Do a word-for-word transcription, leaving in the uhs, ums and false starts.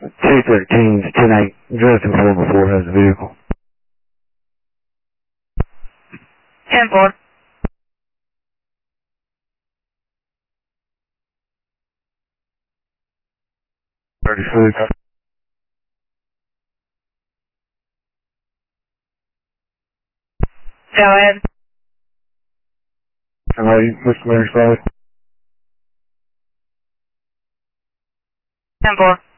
two thirteen, ten eight, dressed in four before has the vehicle. ten four. thirty-six. Go ahead. ten eight, Mister Mary Sally. ten four.